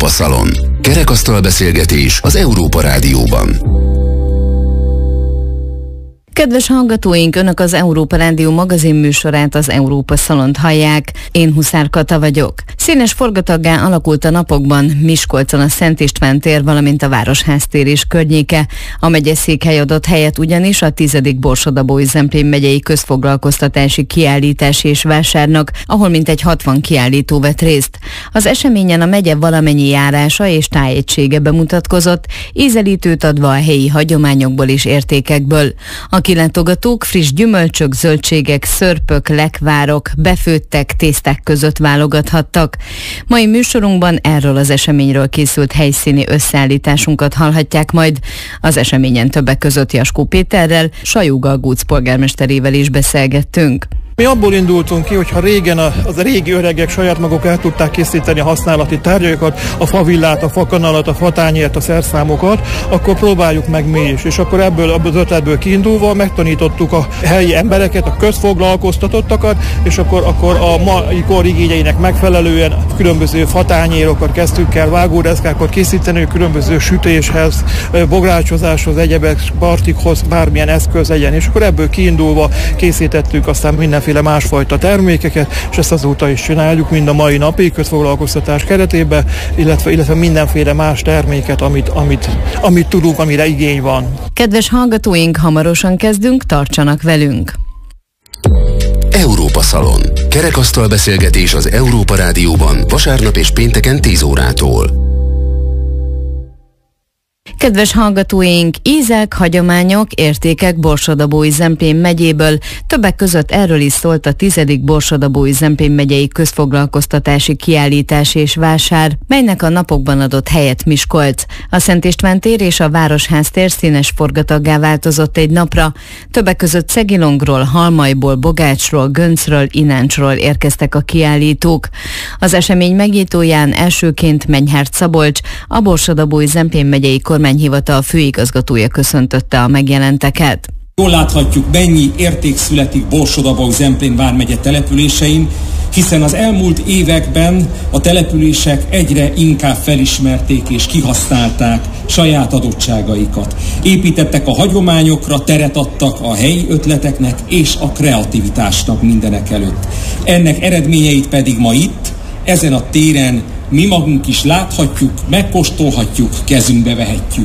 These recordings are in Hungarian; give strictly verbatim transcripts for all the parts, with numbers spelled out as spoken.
Európa Szalon. Kerekasztal beszélgetés az Európa Rádióban. Kedves hallgatóink, Önök az Európa Rádió magazin műsorát, az Európa Szalont hallják. Én Huszár Kata vagyok. Színes forgataggá alakult a napokban Miskolcon a Szent István tér, valamint a Városház tér és környéke. A megyeszékhely adott helyet ugyanis a tizedik Borsod-Abaúj-Zemplén megyei közfoglalkoztatási kiállítás és vásárnak, ahol mintegy hatvan kiállító vett részt. Az eseményen a megye valamennyi járása és tájegysége bemutatkozott, ízelítőt adva a helyi hagyományokból és értékekből. A kilátogatók friss gyümölcsök, zöldségek, szörpök, lekvárok, befőttek, tészták között válogathattak. Mai műsorunkban erről az eseményről készült helyszíni összeállításunkat hallhatják majd. Az eseményen többek között Jaskó Péterrel, Sajó Galgóc polgármesterével is beszélgettünk. Mi abból indultunk ki, hogy ha régen a, az a régi öregek saját maguk el tudták készíteni a használati tárgyaikat, a favillát, a fakanalat, a fatányért, a szerszámokat, akkor próbáljuk meg mi is. És akkor ebből az ötletből kiindulva megtanítottuk a helyi embereket, a közfoglalkoztatottakat, és akkor, akkor a mai kor igényeinek megfelelően különböző fatányérokat kezdtük el, vágódeszkákat készíteni, különböző sütéshez, bográcsozáshoz, egyebek, partikhoz, bármilyen eszköz legyen. És akkor ebből kiindulva készítettük aztán minden mindenféle másfajta termékeket, és ezt azóta is csináljuk, mind a mai napig közfoglalkoztatás keretében, illetve, illetve mindenféle más terméket, amit, amit, amit tudunk, amire igény van. Kedves hallgatóink, hamarosan kezdünk, tartsanak velünk! Európa Szalon. Kerekasztal beszélgetés az Európa Rádióban vasárnap és pénteken tíz órától. Kedves hallgatóink, ízek, hagyományok, értékek Borsod-Abaúj-Zemplén megyéből. Többek között erről is szólt a tizedik Borsod-Abaúj-Zemplén megyei közfoglalkoztatási kiállítás és vásár, melynek a napokban adott helyet Miskolc. A Szent István tér és a Városház tér színes forgataggá változott egy napra. Többek között Szegilongról, Halmajból, Bogácsról, Göncről, Ináncsról érkeztek a kiállítók. Az esemény megnyitóján elsőként Menyhárt Szabolcs, a Borsod-Abaúj-Zemplén megyei kormányhivatal főigazgatója köszöntötte a megjelenteket. Jól láthatjuk, mennyi érték születik Borsod-Abaúj-Zemplén vármegye településein, hiszen az elmúlt években a települések egyre inkább felismerték és kihasználták saját adottságaikat. Építettek a hagyományokra, teret adtak a helyi ötleteknek és a kreativitásnak mindenek előtt. Ennek eredményeit pedig ma itt, ezen a téren mi magunk is láthatjuk, megkóstolhatjuk, kezünkbe vehetjük.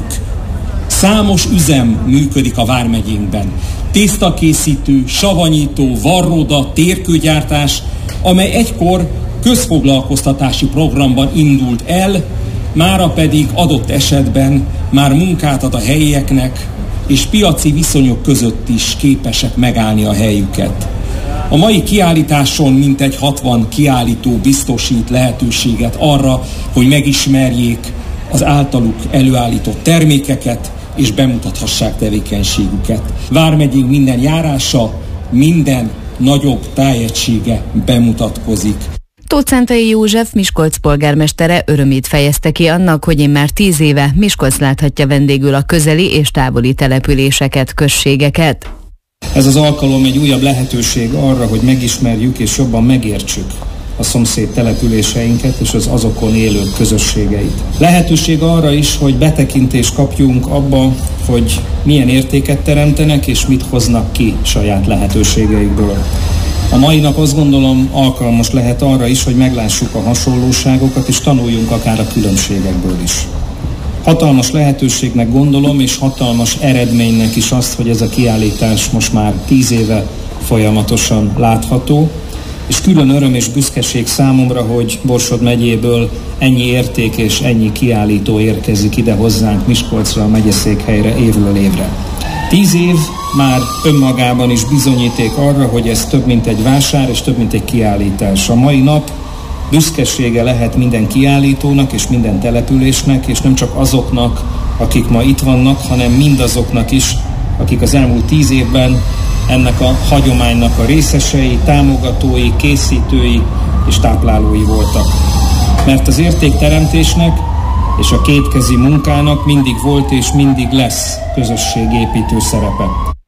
Számos üzem működik a vármegyénkben. Tésztakészítő, savanyító, varróda, térkőgyártás, amely egykor közfoglalkoztatási programban indult el, mára pedig adott esetben már munkát ad a helyieknek, és piaci viszonyok között is képesek megállni a helyüket. A mai kiállításon mintegy hatvan kiállító biztosít lehetőséget arra, hogy megismerjék az általuk előállított termékeket, és bemutathassák tevékenységüket. Vármegyénk minden járása, minden nagyobb tájegysége bemutatkozik. Tóth Szentai József, Miskolc polgármestere örömét fejezte ki annak, hogy immár tíz éve Miskolc láthatja vendégül a közeli és távoli településeket, községeket. Ez az alkalom egy újabb lehetőség arra, hogy megismerjük és jobban megértsük a szomszéd településeinket és az azokon élő közösségeit. Lehetőség arra is, hogy betekintést kapjunk abba, hogy milyen értéket teremtenek és mit hoznak ki saját lehetőségeikből. A mai nap azt gondolom alkalmas lehet arra is, hogy meglássuk a hasonlóságokat és tanuljunk akár a különbségekből is. Hatalmas lehetőségnek gondolom, és hatalmas eredménynek is azt, hogy ez a kiállítás most már tíz éve folyamatosan látható, és külön öröm és büszkeség számomra, hogy Borsod megyéből ennyi érték és ennyi kiállító érkezik ide hozzánk Miskolcra, a megyeszékhelyre évről évre. Tíz év már önmagában is bizonyíték arra, hogy ez több mint egy vásár és több mint egy kiállítás. A mai nap büszkesége lehet minden kiállítónak és minden településnek, és nem csak azoknak, akik ma itt vannak, hanem mindazoknak is, akik az elmúlt tíz évben ennek a hagyománynak a részesei, támogatói, készítői és táplálói voltak. Mert az értékteremtésnek és a kétkezi munkának mindig volt és mindig lesz közösségépítő szerepe.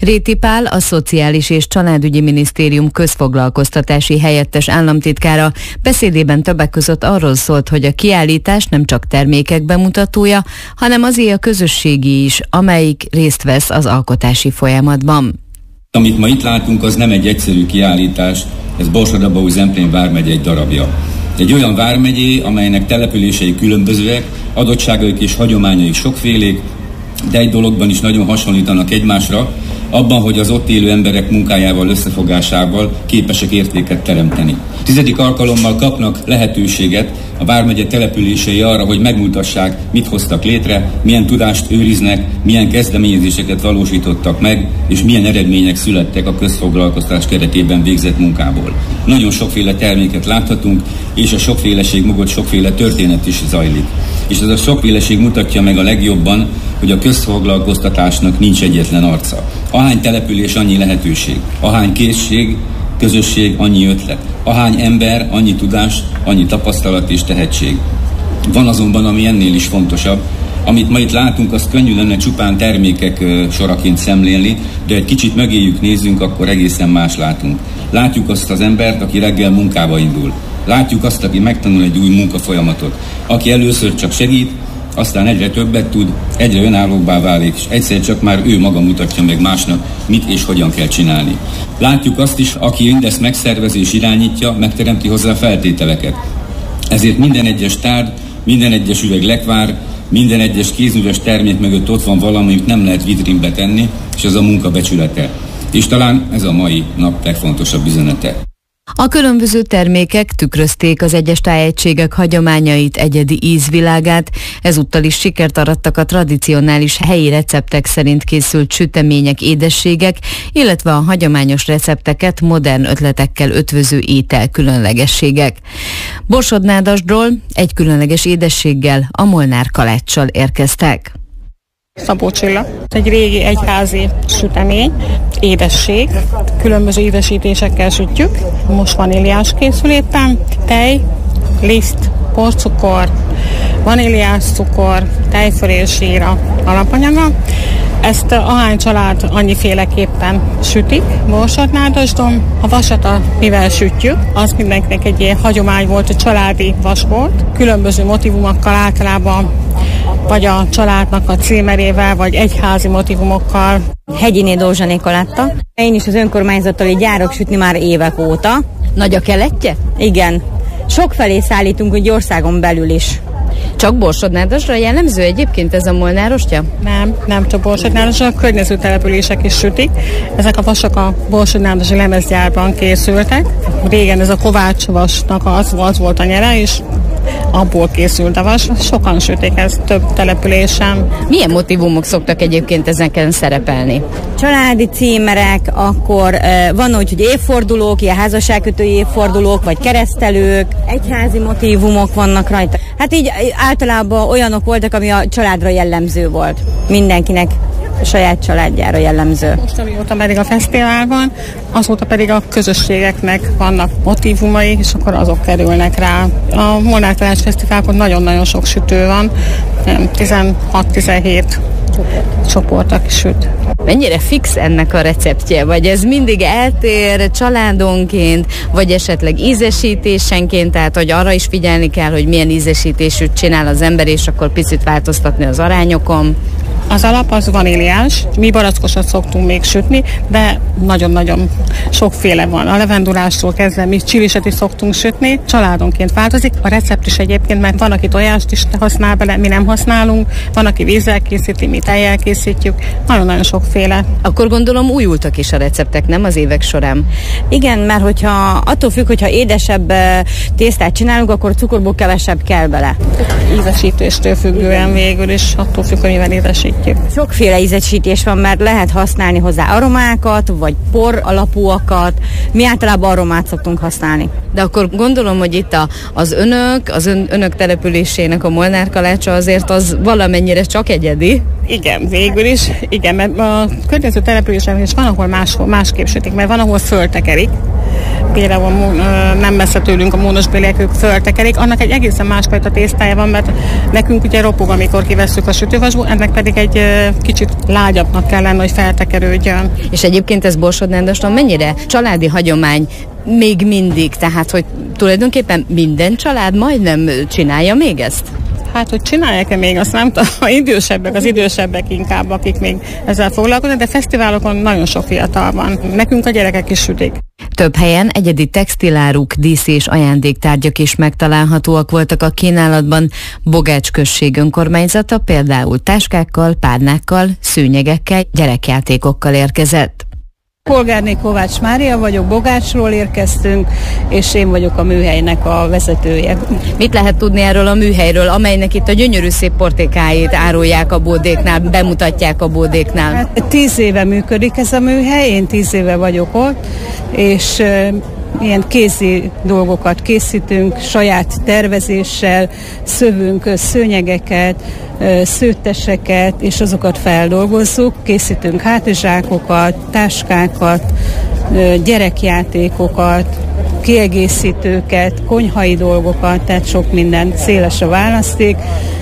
Réti Pál, a Szociális és Családügyi Minisztérium közfoglalkoztatási helyettes államtitkára beszédében többek között arról szólt, hogy a kiállítás nem csak termékek bemutatója, hanem azért a közösségi is, amelyik részt vesz az alkotási folyamatban. Amit ma itt látunk, az nem egy egyszerű kiállítás, ez Borsod-Abaúj-Zemplén vármegye egy darabja. Egy olyan vármegyé, amelynek települései különbözőek, adottságaik és hagyományaik sokfélék, de egy dologban is nagyon hasonlítanak egymásra, abban, hogy az ott élő emberek munkájával, összefogásával képesek értéket teremteni. Tizedik alkalommal kapnak lehetőséget a vármegye települései arra, hogy megmutassák, mit hoztak létre, milyen tudást őriznek, milyen kezdeményezéseket valósítottak meg, és milyen eredmények születtek a közfoglalkoztatás keretében végzett munkából. Nagyon sokféle terméket láthatunk, és a sokféleség mögött sokféle történet is zajlik. És ez a sokféleség mutatja meg a legjobban, hogy a közfoglalkoztatásnak nincs egyetlen arca. Ahány település, annyi lehetőség. Ahány készség, közösség, annyi ötlet. Ahány ember, annyi tudás, annyi tapasztalat és tehetség. Van azonban, ami ennél is fontosabb. Amit ma itt látunk, azt könnyű lenne csupán termékek soraként szemlélni, de egy kicsit mögéjük nézzünk, akkor egészen más látunk. Látjuk azt az embert, aki reggel munkába indul. Látjuk azt, aki megtanul egy új munkafolyamatot. Aki először csak segít, aztán egyre többet tud, egyre önállóbbá válik, és egyszer csak már ő maga mutatja meg másnak, mit és hogyan kell csinálni. Látjuk azt is, aki mindezt megszervezi és irányítja, megteremti hozzá a feltételeket. Ezért minden egyes tárgy, minden egyes üveg lekvár, minden egyes kézműves termék mögött ott van valami, amit nem lehet vitrínbe tenni, és ez a munka becsülete. És talán ez a mai nap legfontosabb üzenete. A különböző termékek tükrözték az egyes tájegységek hagyományait, egyedi ízvilágát, ezúttal is sikert arattak a tradicionális helyi receptek szerint készült sütemények, édességek, illetve a hagyományos recepteket modern ötletekkel ötvöző étel különlegességek. Borsod-Nádasdról egy különleges édességgel, a Molnár kaláccsal érkeztek. Szabó Csilla. Egy régi egyházi sütemény, édesség, különböző édesítésekkel sütjük. Most vaníliás készül éppen, tej, liszt, porcukor, vaníliás cukor, tejföl és zsíra alapanyaga. Ezt ahány család annyiféleképpen sütik Borsod-Nádasdon. A vasat, mivel sütjük, az mindenkinek egy ilyen hagyomány volt, hogy családi vas volt. Különböző motivumokkal általában, vagy a családnak a címerével, vagy egyházi motivumokkal. Hegyiné Dózsa Nikoletta. Én is az önkormányzattal így járok sütni már évek óta. Nagy a keletje? Igen. Sokfelé szállítunk, úgy országon belül is. Csak Borsod-Nádasdra jellemző egyébként ez a molnárostya? Nem, nem csak Borsod-Nádasdra, a környező települések is sütik. Ezek a vasak a Borsod-Nádasi lemezgyárban készültek. Régen ez a Kovács vasnak az, az volt a nyere, és abból készült a vas. Sokan sütik ezt több településen. Milyen motivumok szoktak egyébként ezeken szerepelni? Családi címerek, akkor uh, van úgy, hogy évfordulók, ilyen házasságkötő évfordulók, vagy keresztelők, egyházi motívumok vannak rajta. Hát így általában olyanok voltak, ami a családra jellemző volt. Mindenkinek a saját családjára jellemző. Most amióta pedig a fesztivál van, azóta pedig a közösségeknek vannak motívumai, és akkor azok kerülnek rá. A Molnár Kalács Fesztiválon nagyon-nagyon sok sütő van, tizenhat-tizenhét csoport, aki süt. Mennyire fix ennek a receptje? Vagy ez mindig eltér családonként, vagy esetleg ízesítésenként, tehát hogy arra is figyelni kell, hogy milyen ízesítésűt csinál az ember, és akkor picit változtatni az arányokon? Az alap az vaníliás, mi barackosat szoktunk még sütni, de nagyon-nagyon sokféle van. A levendulástól kezdve mi csiliset is szoktunk sütni, családonként változik. A recept is egyébként, mert van, aki tojást is használ bele, mi nem használunk, van, aki vízzel készíti, mi tejjel készítjük, nagyon-nagyon sokféle. Akkor gondolom újultak is a receptek, nem az évek során? Igen, mert hogyha attól függ, hogyha édesebb tésztát csinálunk, akkor cukorból kevesebb kell bele. Ízesítéstől függően végül is, attól függ, hogy mivel édesítjük. Sokféle ízesítés van, mert lehet használni hozzá aromákat, vagy por alapúakat. Mi általában aromát szoktunk használni. De akkor gondolom, hogy itt a, az önök, az ön, önök településének a Molnár kalácsa azért az valamennyire csak egyedi. Igen, végül is. Igen, mert a környező településen is van, ahol más, másképp sütik, mert van, ahol föltekerik. Például nem messze tőlünk a mónosbéliek, ők föltekerik. Annak egy egészen másfajta tésztája van, mert nekünk ugye ropog, amikor kivesszük a sütővasból, ennek pedig egy egy kicsit lágyabbnak kellene, hogy feltekerődjön. És egyébként ez Borsod-Nádasdon mennyire családi hagyomány még mindig? Tehát, hogy tulajdonképpen minden család majdnem csinálja még ezt? Hát, hogy csinálják-e még, azt nem tudom, a idősebbek, az idősebbek inkább, akik még ezzel foglalkoznak, de fesztiválokon nagyon sok fiatal van. Nekünk a gyerekek is sütik. Több helyen egyedi textiláruk, dísz és ajándéktárgyak is megtalálhatóak voltak a kínálatban. Bogács község önkormányzata például táskákkal, párnákkal, szőnyegekkel, gyerekjátékokkal érkezett. Polgárné Kovács Mária vagyok, Bogácsról érkeztünk, és én vagyok a műhelynek a vezetője. Mit lehet tudni erről a műhelyről, amelynek itt a gyönyörű szép portékáit árulják a bódéknál, bemutatják a bódéknál? Hát, tíz éve működik ez a műhely, én tíz éve vagyok ott, és uh, ilyen kézi dolgokat készítünk, saját tervezéssel, szövünk szőnyegeket, szőtteseket, és azokat feldolgozzuk, készítünk hátizsákokat, táskákat, gyerekjátékokat, kiegészítőket, konyhai dolgokat, tehát sok minden, széles a választék.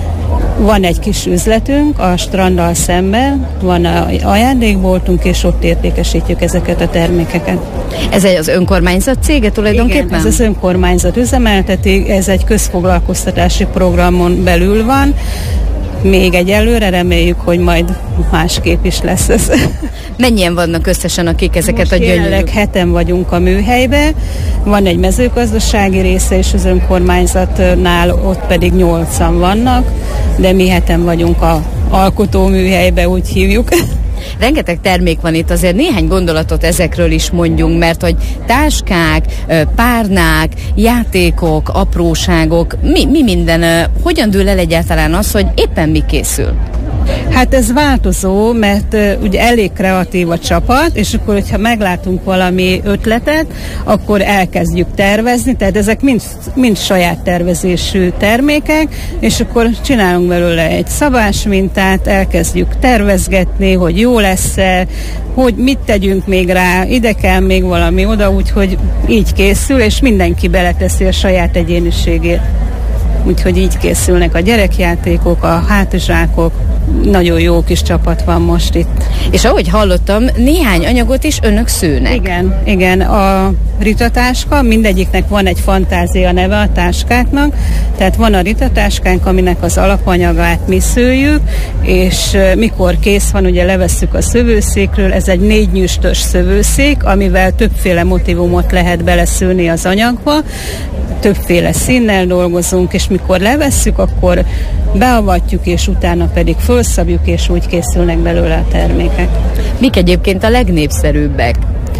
Van egy kis üzletünk a stranddal szemben, van ajándékboltunk, és ott értékesítjük ezeket a termékeket. Ez egy az önkormányzat cége tulajdonképpen? Igen, ez az önkormányzat üzemelteti, ez egy közfoglalkoztatási programon belül van. Még egyelőre reméljük, hogy majd másképp is lesz ez. Mennyien vannak összesen, akik ezeket most a gyönyörű? Jelenleg heten vagyunk a műhelybe, van egy mezőgazdasági része és az önkormányzatnál, ott pedig nyolcan vannak, de mi heten vagyunk a alkotóműhelybe, úgy hívjuk. Rengeteg termék van itt, azért néhány gondolatot ezekről is mondjunk, mert hogy táskák, párnák, játékok, apróságok, mi, mi minden, hogyan dől el egyáltalán az, hogy éppen mi készül? Hát ez változó, mert uh, ugye elég kreatív a csapat, és akkor, hogyha meglátunk valami ötletet, akkor elkezdjük tervezni, tehát ezek mind, mind saját tervezésű termékek, és akkor csinálunk belőle egy szabásmintát, elkezdjük tervezgetni, hogy jó lesz-e, hogy mit tegyünk még rá, ide kell még valami oda, úgyhogy így készül, és mindenki beleteszi a saját egyéniségét. Úgyhogy így készülnek a gyerekjátékok, a hátizsákok, nagyon jó kis csapat van most itt. És ahogy hallottam, néhány anyagot is önök szőnek. Igen, igen, a ritatáska, mindegyiknek van egy fantázia neve a táskáknak, tehát van a ritatáskánk, aminek az alapanyagát mi szőjük, és mikor kész van, ugye levesszük a szövőszékről, ez egy négy nyüstös szövőszék, amivel többféle motivumot lehet beleszőni az anyagba, többféle színnel dolgozunk, és mikor levesszük, akkor beavatjuk, és utána pedig felszabjuk, és úgy készülnek belőle a termékek. Mik egyébként a legnépszerűbbek?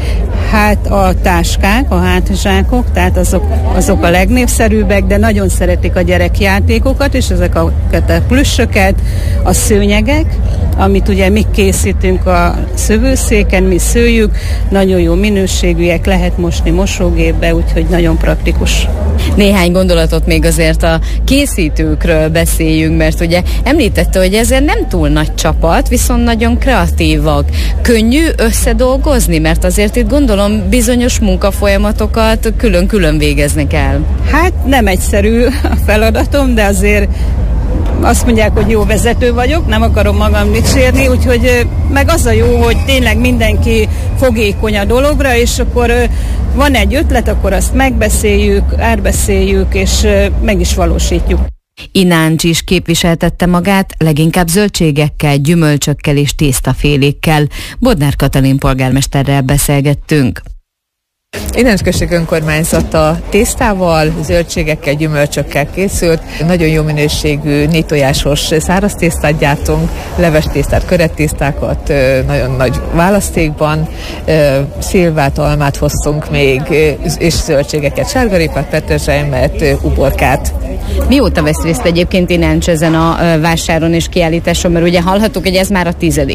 Hát a táskák, a hátizsákok, tehát azok, azok a legnépszerűbbek, de nagyon szeretik a gyerekjátékokat, és ezek a, a plüssöket, a szőnyegek, amit ugye mi készítünk a szövőszéken, mi szőjük, nagyon jó minőségűek, lehet mosni mosógépbe, úgyhogy nagyon praktikus. Néhány gondolatot még azért a készítőkről beszéljünk, mert ugye említette, hogy ezért nem túl nagy csapat, viszont nagyon kreatívak. Könnyű összedolgozni, mert azért itt gondolom bizonyos munkafolyamatokat külön-külön végeznek el. Hát nem egyszerű a feladatom, de azért azt mondják, hogy jó vezető vagyok, nem akarom magam dicsérni, úgyhogy meg az a jó, hogy tényleg mindenki fogékony a dologra, és akkor van egy ötlet, akkor azt megbeszéljük, átbeszéljük, és meg is valósítjuk. Ináncs is képviseltette magát, leginkább zöldségekkel, gyümölcsökkel és tésztafélékkel. Bodnár Katalin polgármesterrel beszélgettünk. Ináncs község önkormányzata tésztával, zöldségekkel, gyümölcsökkel készült. Nagyon jó minőségű négytojásos száraz tésztát gyártunk, leves tésztát, körettésztákat, nagyon nagy választékban, szilvát, almát hoztunk még, és zöldségeket, sárgarépát, petrezselymet, uborkát. Mióta vesz részt egyébként Ináncs ezen a vásáron és kiállításon, mert ugye hallhattuk, hogy ez már a tizedik?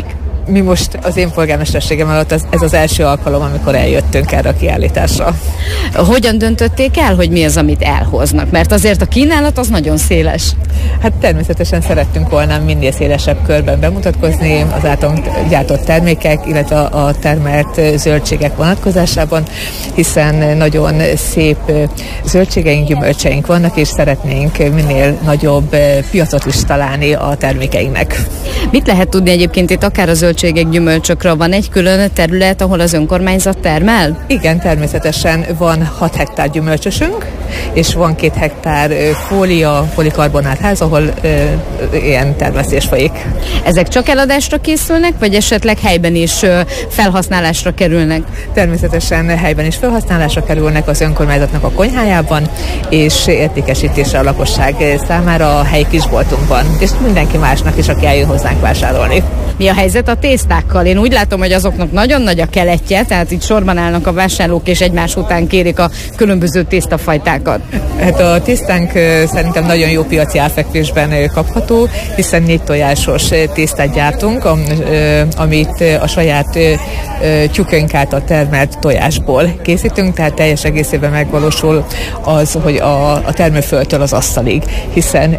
mi most az én polgármesterségem alatt az, ez az első alkalom, amikor eljöttünk erre a kiállításra. Hogyan döntötték el, hogy mi az, amit elhoznak? Mert azért a kínálat az nagyon széles. Hát természetesen szerettünk volna minél szélesebb körben bemutatkozni az általunk gyártott termékek, illetve a termelt zöldségek vonatkozásában, hiszen nagyon szép zöldségeink, gyümölcseink vannak, és szeretnénk minél nagyobb piacot is találni a termékeinknek. Mit lehet tudni egyébként itt akár a zöldségek, gyümölcsökről? Van egy külön terület, ahol az önkormányzat termel? Igen, természetesen van hat hektár gyümölcsösünk, és van két hektár fólia, polikarbonát ház, ahol ö, ilyen termesztés folyik. Ezek csak eladásra készülnek, vagy esetleg helyben is ö, felhasználásra kerülnek? Természetesen helyben is felhasználásra kerülnek az önkormányzatnak a konyhájában, és értékesítésre a lakosság számára a helyi kisboltunkban, és mindenki másnak is, aki eljön hozzánk vásárolni. Mi a helyzet a tésztákkal? Én úgy látom, hogy azoknak nagyon nagy a keletje, tehát itt sorban állnak a vásárlók, és egymás után kérik a különböző tésztafajtákat. Hát a tésztánk szerintem nagyon jó piaci árfekvésben kapható, hiszen négy tojásos tésztát gyártunk, amit a saját tyúkaink által termelt tojásból készítünk, tehát teljes egészében megvalósul az, hogy a, a termőföldtől az asztalig, hiszen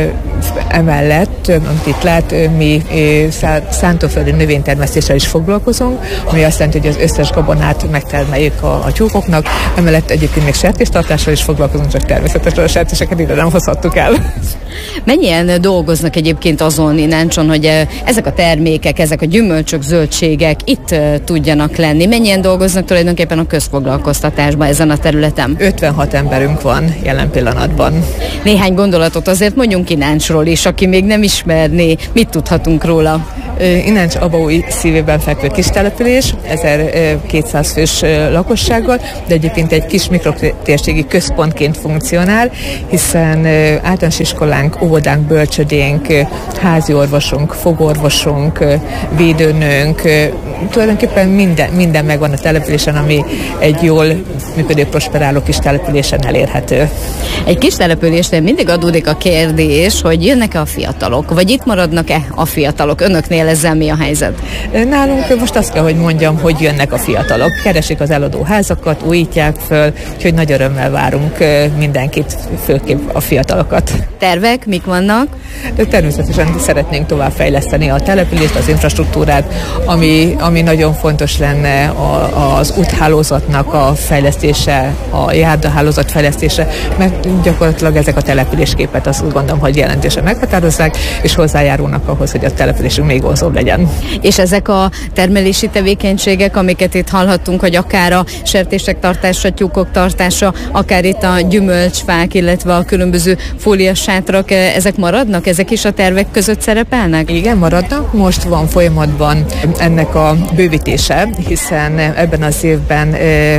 emellett, amit itt lát, mi szántóföldi növénytermesztéssel is foglalkozunk, ami azt jelenti, hogy az összes gabonát megtermeljük a, a tyúkoknak, emellett egyébként még sertéstartással is foglalkozunk, csak természetesen a sertéseket ide nem hozhattuk el. Mennyien dolgoznak egyébként azon ináncson, hogy ezek a termékek, ezek a gyümölcsök, zöldségek itt tudjanak lenni? Mennyien dolgoznak tulajdonképpen a közfoglalkoztatásban ezen a területen? ötvenhat emberünk van jelen pillanatban. Néhány gondolatot azért mondjunk Ináncsról is, aki még nem ismerné. Mit tudhatunk róla? Ináncs Abaúj szívében fekvő kis település, ezerkétszáz fős lakossággal, de egyébként egy kis mikrotérségi központként funkcionál, hiszen általános iskolánk, óvodánk, bölcsödénk, házi orvosunk, fogorvosunk, védőnőnk, tulajdonképpen minden, minden megvan a településen, ami egy jól működő, prosperáló kis településen elérhető. Egy kis településnél mindig adódik a kérdés, hogy jönnek-e a fiatalok, vagy itt maradnak-e a fiatalok? Önöknél ezzel mi a helyzet? Nálunk most azt kell, hogy mondjam, hogy jönnek a fiatalok. Keresik az eladóházakat, újítják föl, úgyhogy nagy örömmel várunk mindenkit, főképp a fiatalokat. Tervek mik vannak? De természetesen szeretnénk továbbfejleszteni a települést, az infrastruktúrát, ami, ami nagyon fontos lenne a, az úthálózatnak a fejlesztése, a járdahálózat fejlesztése, mert gyakorlatilag ezek a településképet azt gondolom, hogy jelentősen meghatározzák, és hozzájárulnak ahhoz, hogy a településünk még vonzóbb legyen. És ezek a termelési tevékenységek, amiket itt hallhattunk, hogy akár a sertések tartása, tyúkok tartása, akár itt a gyümölcsfák, illetve a különböző fóliasátrak, ezek maradnak? Ezek is a tervek között szerepelnek? Igen, maradnak. Most van folyamatban ennek a bővítése, hiszen ebben az évben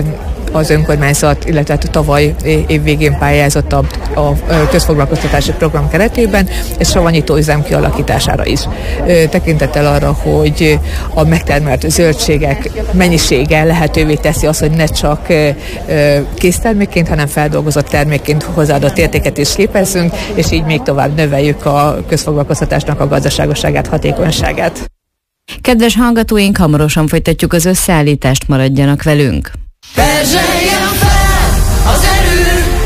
az önkormányzat, illetve tavaly év végén pályázott a, a közfoglalkoztatási program keretében, és savanyító üzem kialakítására is. Tekintettel arra, hogy a megtermelt zöldségek mennyisége lehetővé teszi azt, hogy ne csak késztermékként, hanem feldolgozott termékként hozzáadott értéket is képezzünk, és így még tovább növeljük a közfoglalkoztatásnak a gazdaságosságát, hatékonyságát. Kedves hallgatóink, hamarosan folytatjuk az összeállítást, maradjanak velünk! Perzseljen